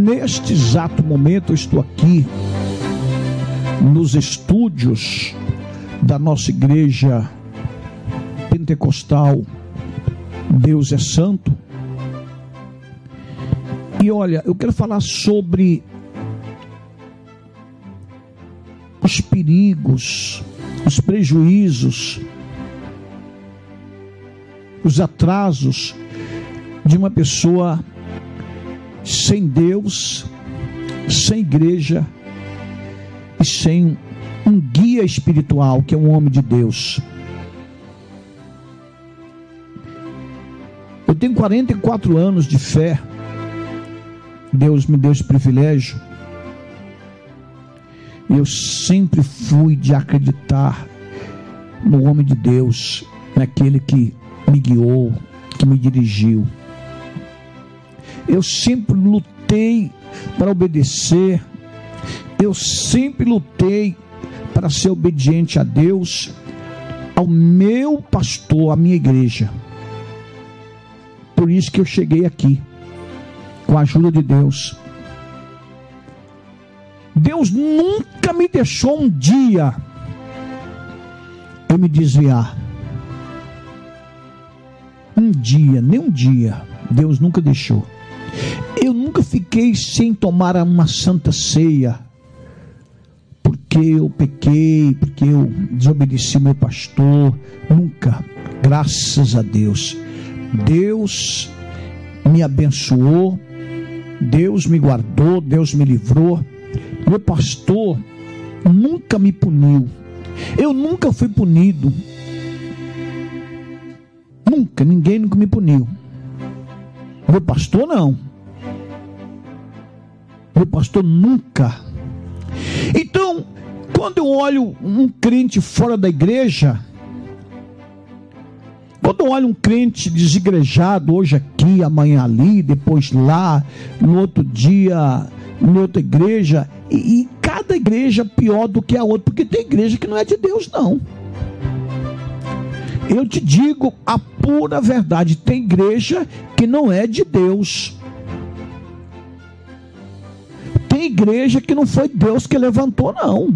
neste exato momento eu estou aqui nos estúdios da nossa igreja pentecostal Deus é Santo. E olha, eu quero falar sobre os perigos, os prejuízos, os atrasos de uma pessoa sem Deus, sem igreja e sem um guia espiritual, que é um homem de Deus. Eu tenho 44 anos de fé. Deus me deu esse privilégio. E eu sempre fui de acreditar no homem de Deus, naquele que me guiou, que me dirigiu. Eu sempre lutei para obedecer. Eu sempre lutei para ser obediente a Deus, ao meu pastor, à minha igreja. Por isso que eu cheguei aqui, com a ajuda de Deus. Deus nunca me deixou um dia eu me desviar. Um dia, nem um dia, Deus nunca deixou. Eu nunca fiquei sem tomar uma santa ceia, porque eu pequei, porque eu desobedeci meu pastor. Nunca, graças a Deus. Deus me abençoou, Deus me guardou, Deus me livrou. Meu pastor nunca me puniu. Eu nunca fui punido. Nunca, ninguém nunca me puniu. Meu pastor não. Meu pastor nunca. Então, quando eu olho um crente fora da igreja, quando eu olho um crente desigrejado, hoje aqui, amanhã ali, depois lá, no outro dia, em outra igreja, e cada igreja pior do que a outra, porque tem igreja que não é de Deus, não. Eu te digo a pura verdade, tem igreja que não é de Deus. Tem igreja que não foi Deus que levantou, não.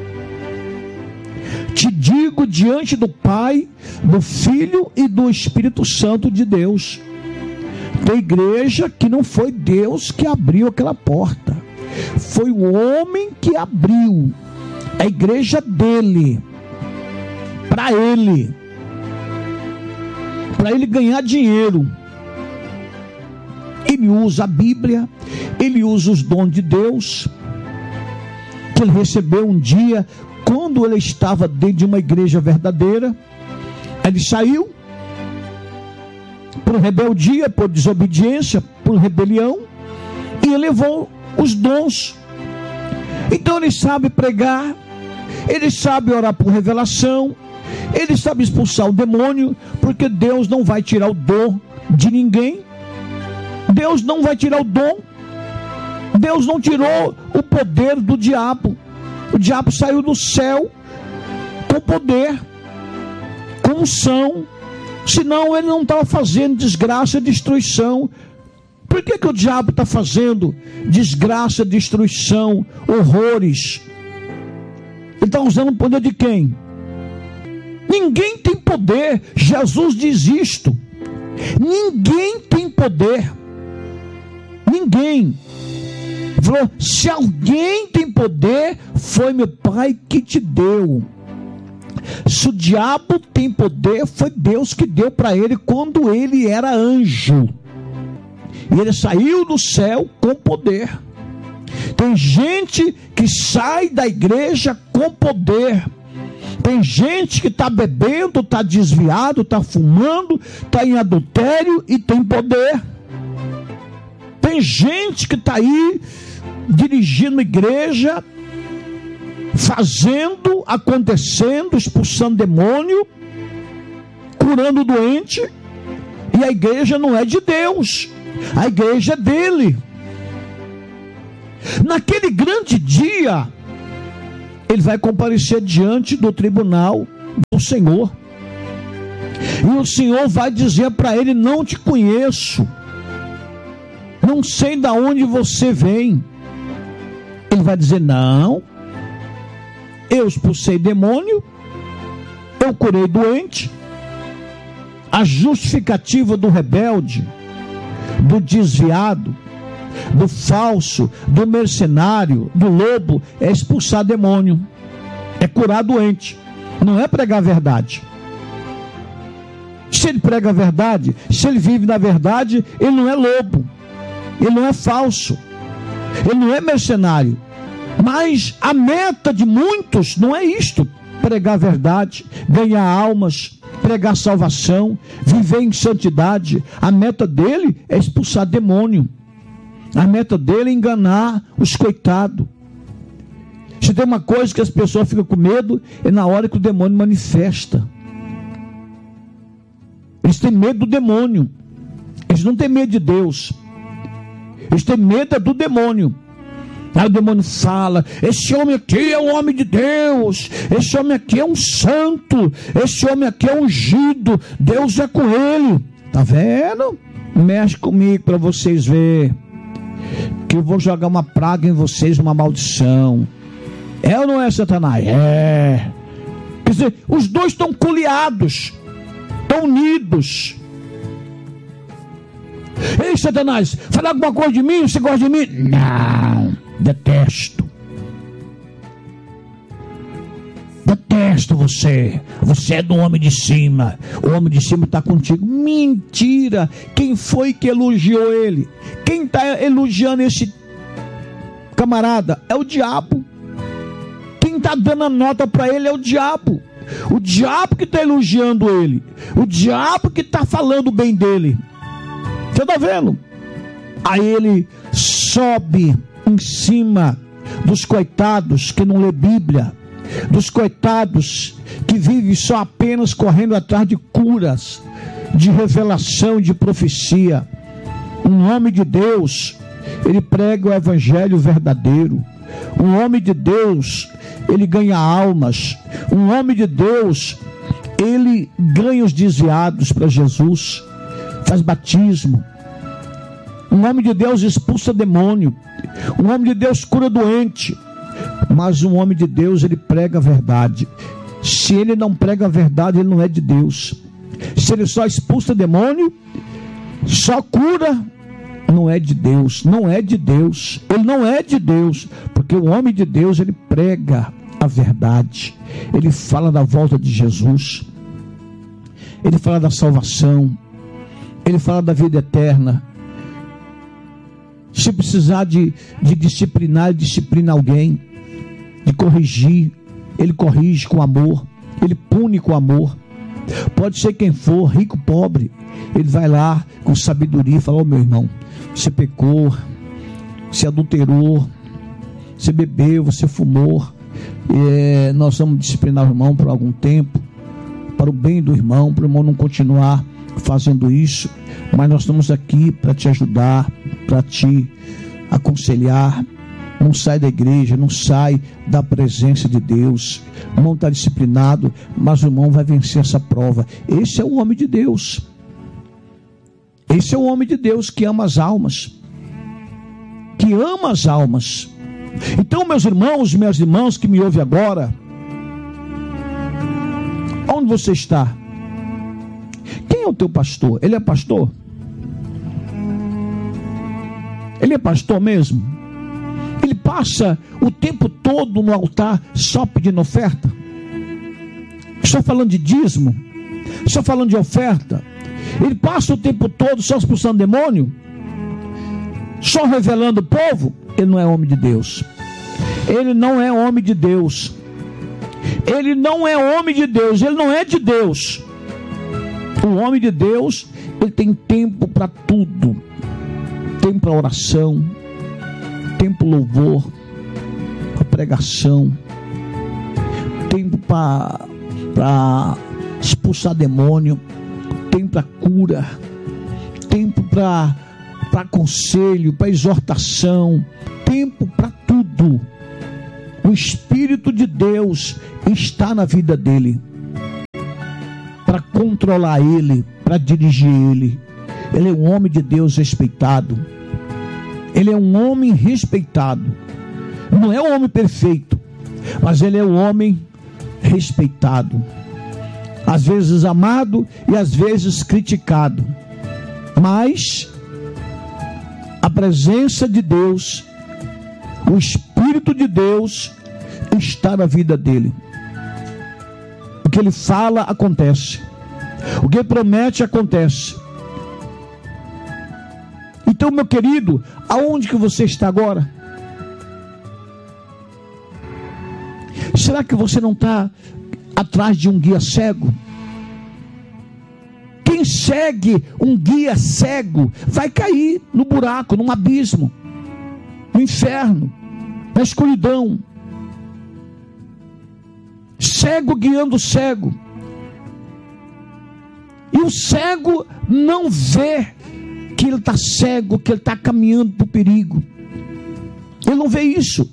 Te digo diante do Pai, do Filho e do Espírito Santo de Deus. Tem igreja que não foi Deus que abriu aquela porta. Foi o homem que abriu a igreja dele, para ele ganhar dinheiro. Ele usa a Bíblia, ele usa os dons de Deus, que ele recebeu um dia, quando ele estava dentro de uma igreja verdadeira. Ele saiu por rebeldia, por desobediência, por rebelião, e ele levou os dons. Então ele sabe pregar, ele sabe orar por revelação, ele sabe expulsar o demônio, porque Deus não vai tirar o dom de ninguém. Deus não vai tirar o dom. Deus não tirou o poder do diabo. O diabo saiu do céu com poder, com unção. Senão ele não estava fazendo desgraça e destruição. Por que o diabo está fazendo desgraça, destruição, horrores? Ele está usando o poder de quem? Ninguém tem poder. Jesus diz isto. Ninguém tem poder. Ninguém. Ele falou: se alguém tem poder, foi meu Pai que te deu. Se o diabo tem poder, foi Deus que deu para ele quando ele era anjo. E ele saiu do céu com poder. Tem gente que sai da igreja com poder. Tem gente que está bebendo, está desviado, está fumando, está em adultério e tem poder. Tem gente que está aí dirigindo a igreja, fazendo, acontecendo, expulsando demônio, curando doente, e a igreja não é de Deus, a igreja é dele. Naquele grande dia, ele vai comparecer diante do tribunal do Senhor, e o Senhor vai dizer para ele: não te conheço, não sei de onde você vem. Ele vai dizer: não, eu expulsei demônio, eu curei doente. A justificativa do rebelde, do desviado, do falso, do mercenário, do lobo, é expulsar demônio, é curar doente, não é pregar a verdade. Se ele prega a verdade, se ele vive na verdade, ele não é lobo, ele não é falso, ele não é mercenário. Mas a meta de muitos não é isto: pregar a verdade, ganhar almas, pregar salvação, viver em santidade. A meta dele é expulsar demônio. A meta dele é enganar os coitados. Se tem uma coisa que as pessoas ficam com medo, é na hora que o demônio manifesta. Eles têm medo do demônio. Eles não têm medo de Deus. Eles têm medo do demônio. Aí o demônio fala: esse homem aqui é um homem de Deus, esse homem aqui é um santo, esse homem aqui é ungido, Deus é com ele. Tá vendo? Mexe comigo para vocês verem que eu vou jogar uma praga em vocês, uma maldição. É ou não é, Satanás? É. Quer dizer, os dois estão coliados, estão unidos. Ei, Satanás, fala alguma coisa de mim? Você gosta de mim? Não, detesto. Detesto você. Você é do homem de cima. O homem de cima está contigo. Mentira. Quem foi que elogiou ele? Quem está elogiando esse camarada? É o diabo. Quem está dando a nota para ele é o diabo. O diabo que está elogiando ele. O diabo que está falando bem dele. Você está vendo? Aí ele sobe em cima dos coitados que não lê Bíblia, dos coitados que vivem só apenas correndo atrás de curas, de revelação, de profecia. Um homem de Deus, ele prega o evangelho verdadeiro. Um homem de Deus, ele ganha almas. Um homem de Deus, ele ganha os desviados para Jesus, faz batismo. Um homem de Deus expulsa demônio. Um homem de Deus cura doente. Mas um homem de Deus, ele prega a verdade. Se ele não prega a verdade, ele não é de Deus. Se ele só expulsa demônio, só cura, não é de Deus. Não é de Deus. Ele não é de Deus. Porque o homem de Deus, ele prega a verdade. Ele fala da volta de Jesus. Ele fala da salvação. Ele fala da vida eterna. Se precisar de disciplinar, ele disciplina alguém, de corrigir, ele corrige com amor, ele pune com amor. Pode ser quem for, rico, pobre, ele vai lá com sabedoria e fala: ô meu irmão, você pecou, você adulterou, você bebeu, você fumou, nós vamos disciplinar o irmão por algum tempo, para o bem do irmão, para o irmão não continuar fazendo isso, mas nós estamos aqui para te ajudar, para te aconselhar. Não sai da igreja, não sai da presença de Deus. O irmão está disciplinado, mas o irmão vai vencer essa prova. Esse é o homem de Deus. Esse é o homem de Deus que ama as almas, que ama as almas. Então, meus irmãos, minhas irmãs que me ouvem agora, onde você está? Quem é o teu pastor? Ele é pastor? Ele é pastor mesmo? Ele passa o tempo todo no altar só pedindo oferta? Só falando de dízimo? Só falando de oferta? Ele passa o tempo todo só expulsando demônio? Só revelando o povo? Ele não é homem de Deus. Ele não é homem de Deus. Ele não é homem de Deus. Ele não é de Deus. O homem de Deus, ele tem tempo para tudo. Tempo para oração, tempo para louvor, para pregação, tempo para expulsar demônio, tempo para cura, tempo para conselho, para exortação, tempo para tudo. O Espírito de Deus está na vida dele, para controlar ele, para dirigir ele. Ele é um homem de Deus respeitado. Ele é um homem respeitado. Não é um homem perfeito, mas ele é um homem respeitado. Às vezes amado e às vezes criticado. Mas a presença de Deus, o Espírito de Deus está na vida dele. O que ele fala acontece. O que ele promete acontece. Então, meu querido, aonde que você está agora? Será que você não está atrás de um guia cego? Quem segue um guia cego vai cair no buraco, num abismo, no inferno, na escuridão. Cego guiando cego. E o cego não vê que ele está cego, que ele está caminhando para o perigo. Ele não vê isso.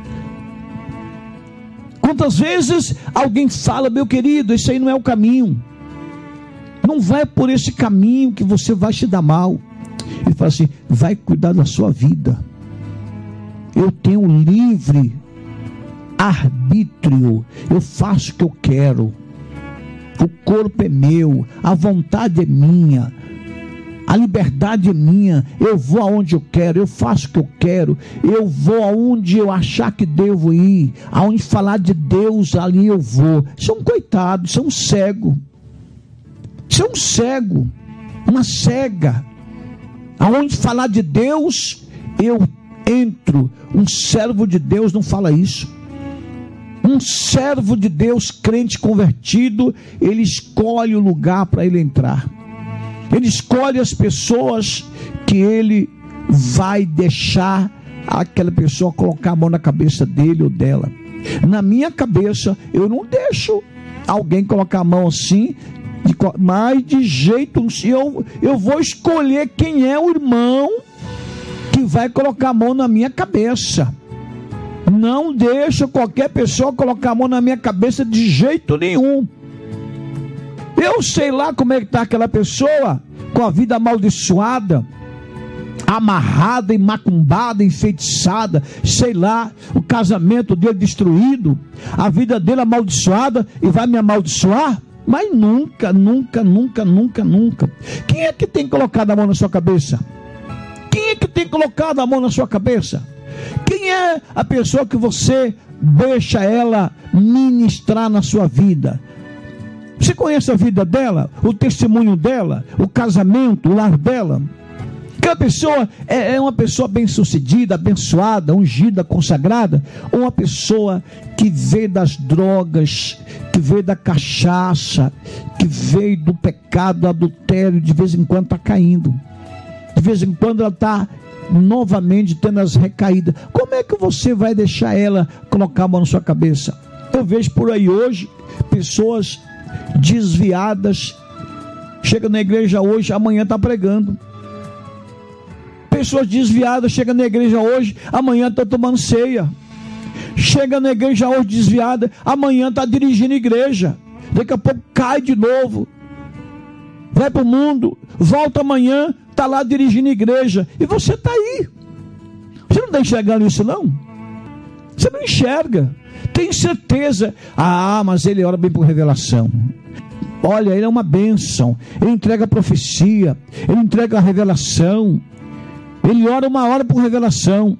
Quantas vezes alguém fala: meu querido, esse aí não é o caminho. Não vai por esse caminho que você vai se dar mal. Ele fala assim: vai cuidar da sua vida. Eu tenho livre arbítrio. Eu faço o que eu quero. O corpo é meu. A vontade é minha. A liberdade é minha. Eu vou aonde eu quero. Eu faço o que eu quero. Eu vou aonde eu achar que devo ir. Aonde falar de Deus, ali eu vou. Isso é um coitado. Isso é um cego. Isso é um cego. Uma cega. Aonde falar de Deus, eu entro. Um servo de Deus não fala isso. Um servo de Deus, crente convertido, ele escolhe o lugar para ele entrar. Ele escolhe as pessoas que ele vai deixar aquela pessoa colocar a mão na cabeça dele ou dela. Na minha cabeça, eu não deixo alguém colocar a mão assim, mas de jeito eu vou escolher quem é o irmão que vai colocar a mão na minha cabeça. Não deixo qualquer pessoa colocar a mão na minha cabeça de jeito nenhum. Eu sei lá como é que está aquela pessoa, com a vida amaldiçoada, amarrada, macumbada, enfeitiçada, sei lá, o casamento dele destruído, a vida dele amaldiçoada, e vai me amaldiçoar? Mas nunca, nunca, nunca, nunca, nunca. Quem é que tem colocado a mão na sua cabeça? Quem é que tem colocado a mão na sua cabeça? Quem é a pessoa que você deixa ela ministrar na sua vida? Você conhece a vida dela, o testemunho dela, o casamento, o lar dela? Aquela pessoa é uma pessoa bem-sucedida, abençoada, ungida, consagrada? Ou uma pessoa que veio das drogas, que veio da cachaça, que veio do pecado, do adultério, de vez em quando está caindo, de vez em quando ela está novamente tendo as recaídas? Como é que você vai deixar ela colocar a mão na sua cabeça? Eu vejo por aí hoje pessoas desviadas, chega na igreja hoje, amanhã está pregando. Pessoas desviadas, chega na igreja hoje, amanhã está tomando ceia. Chega na igreja hoje desviada, amanhã está dirigindo a igreja. Daqui a pouco cai de novo, vai para o mundo, volta amanhã, está lá dirigindo a igreja. E você está aí. Você não está enxergando isso, não? Você não enxerga. Tem certeza. Ah, mas ele ora bem por revelação. Olha, ele é uma bênção. Ele entrega a profecia, ele entrega a revelação. Ele ora uma hora por revelação.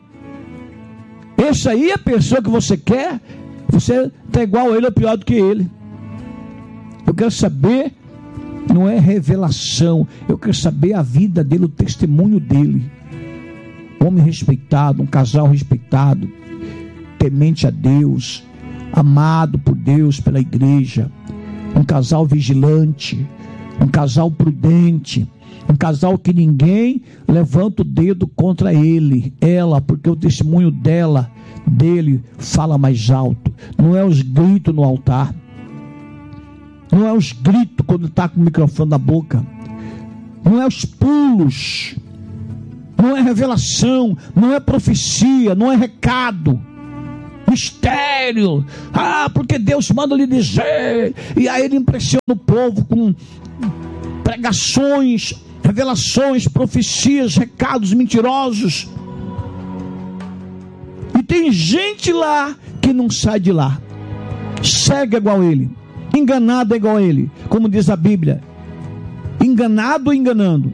Esse aí é a pessoa que você quer. Você está igual a ele ou pior do que ele. Eu quero saber, não é revelação, eu quero saber a vida dele, o testemunho dele. Homem respeitado, um casal respeitado, temente a Deus, amado por Deus, pela igreja, um casal vigilante, um casal prudente, um casal que ninguém levanta o dedo contra ele, ela, porque o testemunho dele fala mais alto. Não é os gritos no altar, não é os gritos quando está com o microfone na boca, não é os pulos, não é revelação, não é profecia, não é recado, mistério. Ah, porque Deus manda lhe dizer, e aí ele impressiona o povo com pregações, revelações, profecias, recados mentirosos. tem gente lá que não sai de lá. Cega igual ele, enganado igual ele, como diz a Bíblia. Enganado e enganando.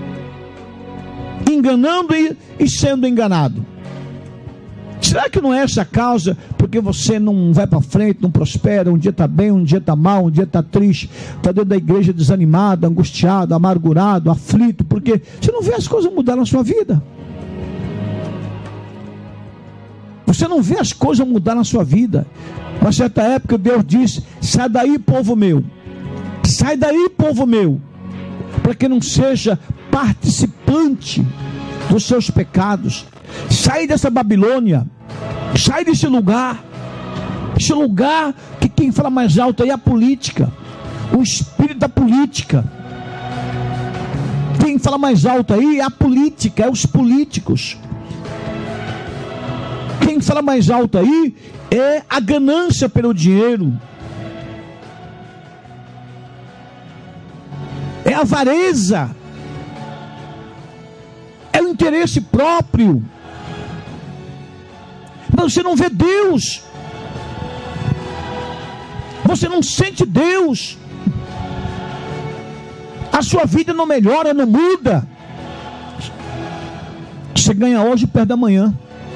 Enganando e sendo enganado. Será que não é essa a causa? Porque você não vai para frente, não prospera, um dia está bem, um dia está mal, um dia está triste, está dentro da igreja desanimado, angustiado, amargurado, aflito, porque você não vê as coisas mudar na sua vida. Você não vê as coisas mudar na sua vida. Uma certa época Deus disse: sai daí, povo meu, sai daí, povo meu, para que não seja participante dos seus pecados. Sai dessa Babilônia, sai desse lugar, esse lugar que quem fala mais alto aí é a política, o espírito da política. Quem fala mais alto aí é a política, é os políticos. Quem fala mais alto aí é a ganância pelo dinheiro, é a avareza, é o interesse próprio. Mas você não vê Deus, você não sente Deus, a sua vida não melhora, não muda. Você ganha hoje, perde amanhã.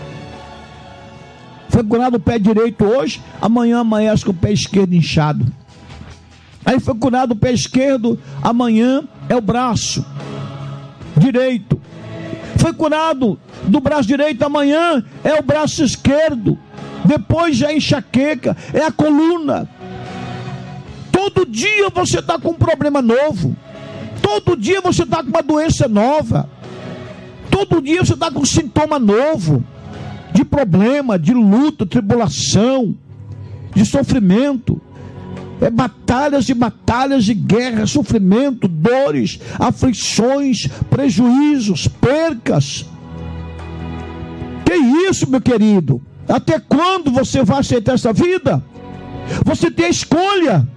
Foi curado o pé direito hoje, amanhã amanhece com o pé esquerdo inchado. Aí foi curado o pé esquerdo, amanhã é o braço direito. Foi curado do braço direito, amanhã é o braço esquerdo. Depois já é enxaqueca, é a coluna. Todo dia você está com um problema novo. Todo dia você está com uma doença nova. Todo dia você está com um sintoma novo, de problema, de luta, tribulação, de sofrimento. É batalhas e batalhas de guerra, sofrimento, dores, aflições, prejuízos, percas. Que isso, meu querido? Até quando você vai aceitar essa vida? Você tem a escolha.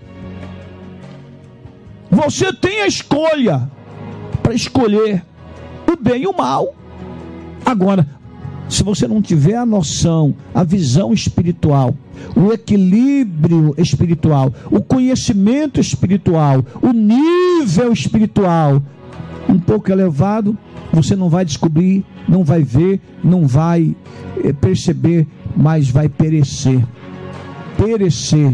Você tem a escolha para escolher o bem e o mal. Agora, se você não tiver a noção, a visão espiritual, o equilíbrio espiritual, o conhecimento espiritual, o nível espiritual um pouco elevado, você não vai descobrir, não vai ver, não vai perceber, mas vai perecer. Perecer.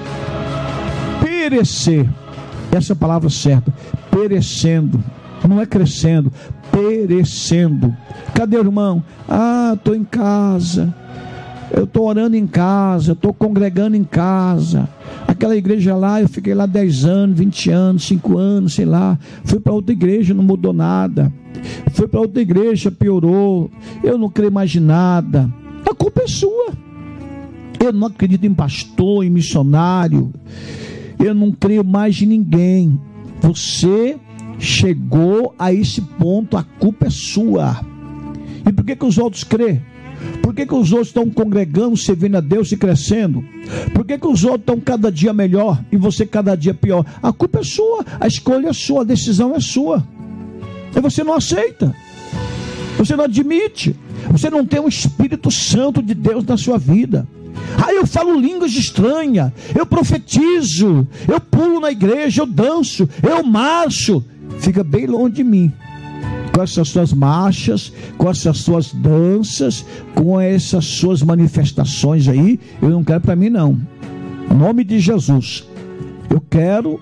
Perecer. Essa é a palavra certa. Perecendo. Não é crescendo, perecendo. Cadê o irmão? Estou em casa, eu estou orando em casa, eu estou congregando em casa. Aquela igreja lá, eu fiquei lá 10 anos, 20 anos, 5 anos, sei lá. Fui para outra igreja, não mudou nada. Fui para outra igreja, piorou. Eu não creio mais em nada. A culpa é sua. Eu não acredito em pastor, em missionário. Eu não creio mais em ninguém. Você chegou a esse ponto, a culpa é sua. E por que os outros crêem? Por que os outros estão congregando, servindo a Deus e crescendo? Por que os outros estão cada dia melhor e você cada dia pior? A culpa é sua, a escolha é sua, a decisão é sua. E você não aceita, você não admite, você não tem o Espírito Santo de Deus na sua vida. Eu falo línguas estranhas, eu profetizo, eu pulo na igreja, eu danço, eu marcho. Fica bem longe de mim, com essas suas marchas, com essas suas danças, com essas suas manifestações aí. Eu não quero para mim não. Em nome de Jesus, eu quero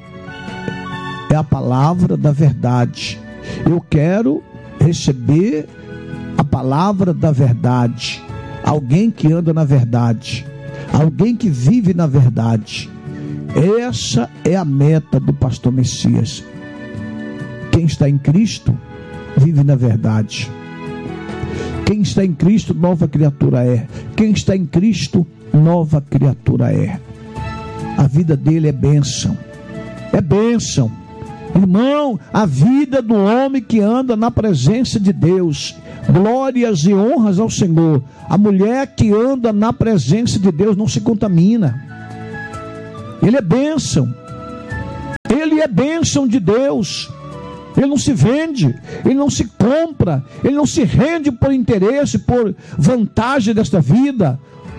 a palavra da verdade. Eu quero receber a palavra da verdade. Alguém que anda na verdade, alguém que vive na verdade. Essa é a meta do pastor Messias. Quem está em Cristo vive na verdade. Quem está em Cristo, nova criatura é. Quem está em Cristo, nova criatura é. A vida dele é bênção. É bênção. Irmão, a vida do homem que anda na presença de Deus. Glórias e honras ao Senhor. A mulher que anda na presença de Deus não se contamina. Ele é bênção. Ele é bênção de Deus. Ele não se vende, ele não se compra, ele não se rende por interesse, por vantagem desta vida.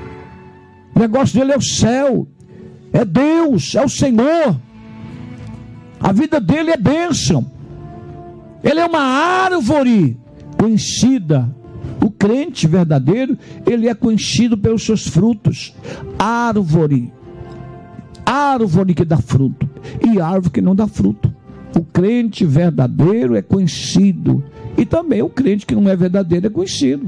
O negócio dele é o céu, é Deus, é o Senhor. A vida dele é bênção. Ele é uma árvore conhecida. O crente verdadeiro, ele é conhecido pelos seus frutos. Árvore que dá fruto e árvore que não dá fruto. O crente verdadeiro é conhecido, e também o crente que não é verdadeiro é conhecido.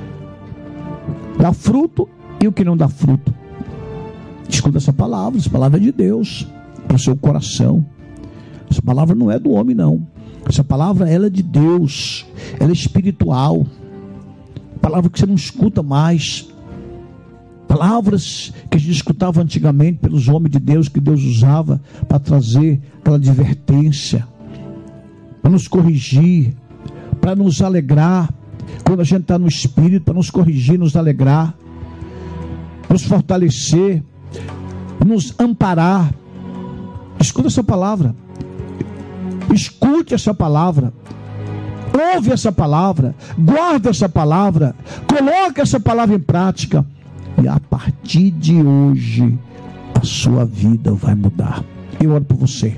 Dá fruto e o que não dá fruto. Escuta essa palavra é de Deus para o seu coração. Essa palavra não é do homem, não. Essa palavra, ela é de Deus, ela é espiritual. Palavra que você não escuta mais. Palavras que a gente escutava antigamente pelos homens de Deus, que Deus usava para trazer aquela advertência, para nos corrigir, para nos alegrar. Quando a gente está no Espírito, para nos corrigir, nos alegrar, nos fortalecer, nos amparar. Escuta essa palavra. Escute essa palavra. Ouve essa palavra. Guarda essa palavra. Coloque essa palavra em prática. E a partir de hoje, a sua vida vai mudar. Eu oro por você.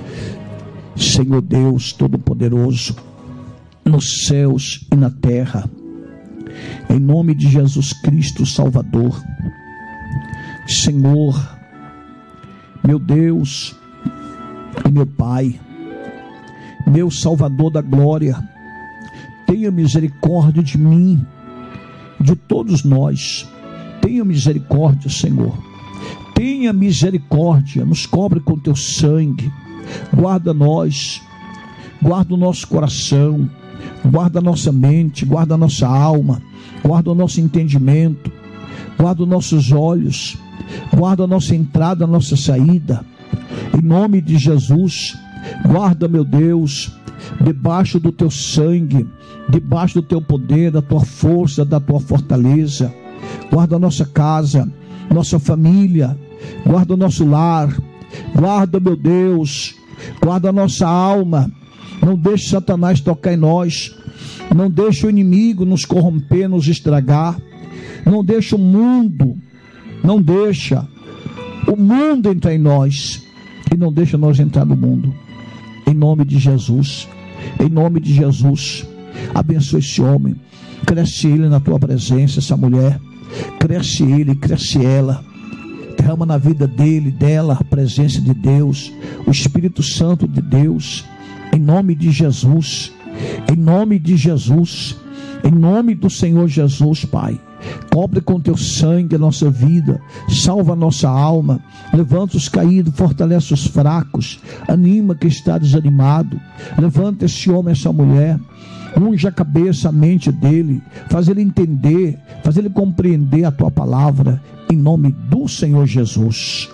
Senhor Deus Todo-Poderoso, nos céus e na terra, em nome de Jesus Cristo Salvador, Senhor, meu Deus e meu Pai, meu Salvador da glória, tenha misericórdia de mim, de todos nós. Tenha misericórdia, Senhor. Tenha misericórdia. Nos cobre com teu sangue. Guarda nós. Guarda o nosso coração. Guarda a nossa mente. Guarda a nossa alma. Guarda o nosso entendimento. Guarda os nossos olhos. Guarda a nossa entrada, a nossa saída. Em nome de Jesus. Guarda, meu Deus, debaixo do teu sangue, debaixo do teu poder, da tua força, da tua fortaleza. Guarda a nossa casa, nossa família, guarda o nosso lar, guarda, meu Deus, guarda a nossa alma. Não deixe Satanás tocar em nós, não deixe o inimigo nos corromper, nos estragar, não deixe o mundo entrar em nós, e não deixa nós entrar no mundo. Em nome de Jesus, abençoe esse homem, cresce ele na tua presença, essa mulher. Cresce ele, cresce ela. Derrama na vida dele, dela, a presença de Deus, o Espírito Santo de Deus. Em nome de Jesus. Em nome de Jesus. Em nome do Senhor Jesus, Pai. Cobre com teu sangue a nossa vida. Salva a nossa alma. Levanta os caídos, fortalece os fracos. Anima quem está desanimado. Levanta esse homem, essa mulher. Unge a cabeça, a mente dele, faz ele entender, faz ele compreender a tua palavra, em nome do Senhor Jesus.